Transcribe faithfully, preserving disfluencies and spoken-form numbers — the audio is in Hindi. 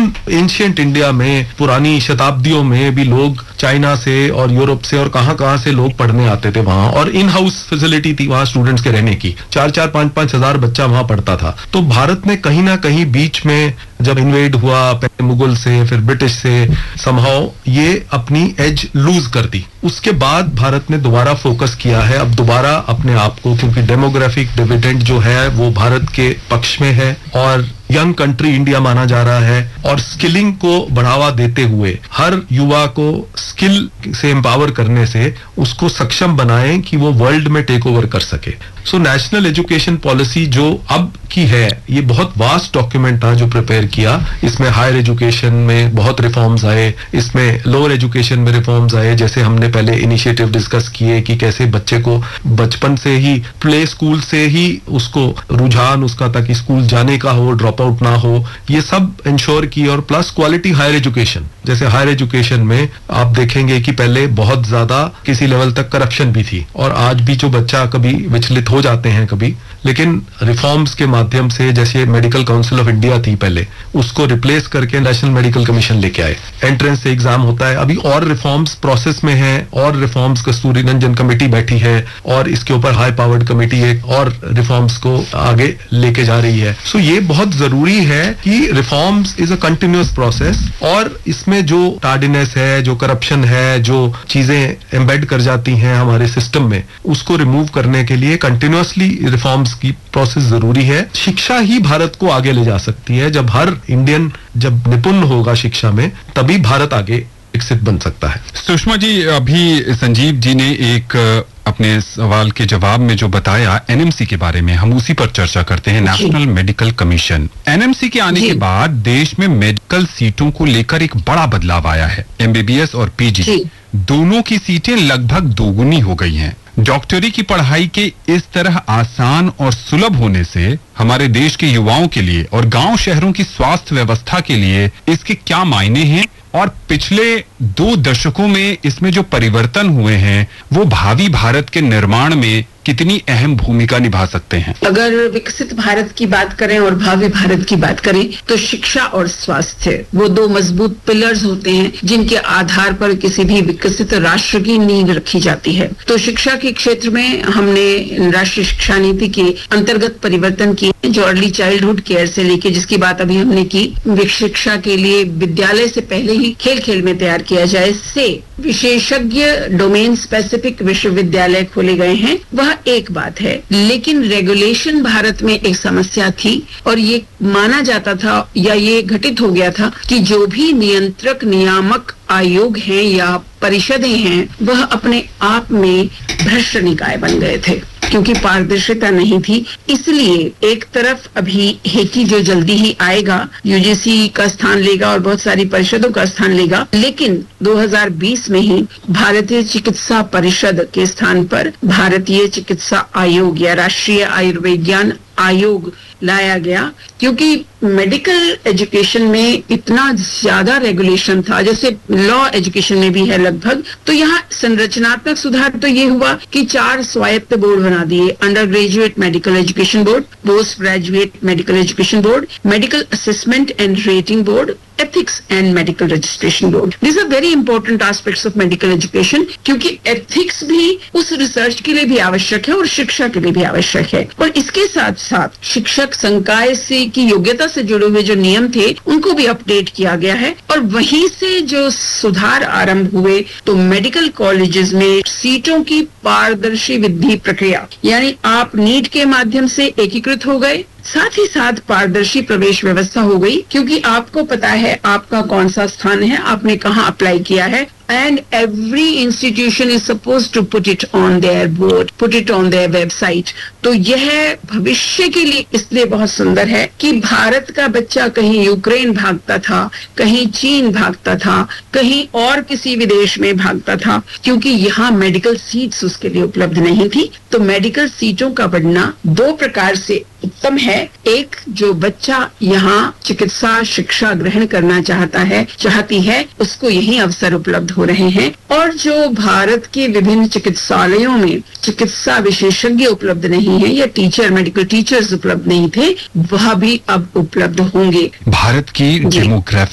इवन एंशिएंट इंडिया में पुरानी शताब्दियों में भी लोग चाइना से और यूरोप से और कहां कहां से लोग पढ़ने आते थे वहां, और इन हाउस फैसिलिटी थी वहां स्टूडेंट्स के रहने की। चार चार पांच पांच हजार बच्चा वहां पढ़ता था। तो भारत ने कहीं ना कहीं बीच में जब इन्वेड हुआ पहले मुगल से फिर ब्रिटिश से, समहाउ ये अपनी एज लूज कर दी। उसके बाद भारत ने दोबारा फोकस किया है अब दोबारा अपने आप को, क्योंकि डेमोग्राफिक डिविडेंड जो है वो भारत के पक्ष में है और यंग कंट्री इंडिया माना जा रहा है, और स्किलिंग को बढ़ावा देते हुए हर युवा को स्किल से एम्पावर करने से उसको सक्षम बनाएं कि वो वर्ल्ड में टेक ओवर कर सके। सो नेशनल एजुकेशन पॉलिसी जो अब की है, ये बहुत वास्ट डॉक्यूमेंट था जो प्रिपेयर किया। इसमें हायर एजुकेशन में बहुत रिफॉर्म्स आए, इसमें लोअर एजुकेशन में रिफॉर्म्स आए, जैसे हमने पहले इनिशिएटिव डिस्कस किए कि कैसे बच्चे को बचपन से ही प्ले स्कूल से ही उसको रुझान उसका ताकि स्कूल जाने का हो, ड्रॉप आउट ना हो, ये सब इंश्योर किए। और प्लस क्वालिटी हायर एजुकेशन, जैसे हायर एजुकेशन में आप देखेंगे कि पहले बहुत ज्यादा किसी लेवल तक करप्शन भी थी, और आज भी जो बच्चा कभी विचलित हो जाते हैं कभी, लेकिन रिफॉर्म्स के माध्यम से, जैसे मेडिकल काउंसिल ऑफ इंडिया थी पहले, उसको रिप्लेस करके नेशनल मेडिकल कमीशन लेके आए। एंट्रेंस से एग्जाम होता है, अभी और रिफॉर्म्स प्रोसेस में हैं, और रिफॉर्म्स कस्तूरी रंजन कमेटी बैठी है और इसके ऊपर हाई पावर्ड कमेटी एक और रिफॉर्म्स को आगे लेके जा रही है। सो so ये बहुत जरूरी है कि reforms is a continuous process, और इसमें जो टार्डीनेस है, जो करप्शन है, जो चीजें एम्बेड कर जाती हैं हमारे सिस्टम में, उसको रिमूव करने के लिए कंटिन्यूअसली रिफॉर्म्स की प्रोसेस जरूरी है। शिक्षा ही भारत को आगे ले जा सकती है। जब हर इंडियन जब निपुण होगा शिक्षा में, तभी भारत आगे विकसित बन सकता है। सुषमा जी, अभी संजीव जी ने एक अपने सवाल के जवाब में जो बताया एनएमसी के बारे में, हम उसी पर चर्चा करते हैं। नेशनल मेडिकल कमीशन, एनएमसी के आने के बाद देश में मेडिकल सीटों को लेकर एक बड़ा बदलाव आया है। एमबीबीएस और पीजी दोनों की सीटें लगभग दोगुनी हो गई हैं। डॉक्टरी की पढ़ाई के इस तरह आसान और सुलभ होने से हमारे देश के युवाओं के लिए और गांव शहरों की स्वास्थ्य व्यवस्था के लिए इसके क्या मायने हैं, और पिछले दो दशकों में इसमें जो परिवर्तन हुए हैं वो भावी भारत के निर्माण में कितनी अहम भूमिका निभा सकते हैं? अगर विकसित भारत की बात करें और भावी भारत की बात करें तो शिक्षा और स्वास्थ्य वो दो मजबूत पिलर्स होते हैं जिनके आधार पर किसी भी विकसित राष्ट्र की नींव रखी जाती है। तो शिक्षा के क्षेत्र में हमने राष्ट्रीय शिक्षा नीति के अंतर्गत परिवर्तन किए, जो अर्ली चाइल्डहुड केयर से लेके, जिसकी बात अभी हमने की, शिक्षा के लिए विद्यालय से पहले ही खेल खेल में तैयार किया जाए, से विशेषज्ञ डोमेन स्पेसिफिक विश्वविद्यालय खोले गए हैं, वह एक बात है। लेकिन रेगुलेशन भारत में एक समस्या थी, और ये माना जाता था या ये घटित हो गया था कि जो भी नियंत्रक नियामक आयोग हैं या परिषदें हैं, वह अपने आप में भ्रष्ट निकाय बन गए थे, क्योंकि पारदर्शिता नहीं थी। इसलिए एक तरफ अभी हेकी जो जल्दी ही आएगा, यूजीसी का स्थान लेगा और बहुत सारी परिषदों का स्थान लेगा, लेकिन दो हज़ार बीस में ही भारतीय चिकित्सा परिषद के स्थान पर भारतीय चिकित्सा आयोग या राष्ट्रीय आयुर्विज्ञान आयोग लाया गया, क्योंकि मेडिकल एजुकेशन में इतना ज्यादा रेगुलेशन था, जैसे लॉ एजुकेशन में भी है लगभग। तो यहाँ संरचनात्मक सुधार तो ये हुआ कि चार स्वायत्त बोर्ड बना दिए, under graduate medical education board, post graduate medical education board, medical assessment and rating board, ethics and medical registration board. These are very important aspects of medical education, क्योंकि ethics भी उस रिसर्च के लिए भी आवश्यक है और शिक्षा के लिए भी आवश्यक है। और इसके साथ साथ शिक्षक संकाय से की योग्यता से जुड़े हुए जो नियम थे उनको भी अपडेट किया गया है, और वहीं से जो सुधार आरंभ हुए तो मेडिकल कॉलेजेस में सीटों की पारदर्शी वृद्धि प्रक्रिया, यानी आप नीट के माध्यम से एकीकृत हो गए, साथ ही साथ पारदर्शी प्रवेश व्यवस्था हो गई, क्योंकि आपको पता है आपका कौन सा स्थान है, आपने कहाँ अप्लाई किया है, and every institution is supposed to put it on their board, put it on their website. तो यह भविष्य के लिए इसलिए बहुत सुंदर है कि भारत का बच्चा कहीं यूक्रेन भागता था, कहीं चीन भागता था, कहीं और किसी विदेश में भागता था, क्योंकि यहाँ मेडिकल सीट्स उसके लिए उपलब्ध नहीं थी। तो मेडिकल सीटों का बढ़ना दो प्रकार से उत्तम है। एक, जो बच्चा यहाँ चिकित्सा शिक्षा ग्रहण करना चाहता है चाहती है उसको यही अवसर उपलब्ध हो रहे हैं, और जो भारत के विभिन्न चिकित्सालयों में चिकित्सा विशेषज्ञ उपलब्ध नहीं है या टीचर मेडिकल टीचर्स उपलब्ध नहीं थे, वह भी अब उपलब्ध होंगे। भारत की डेमोग्राफी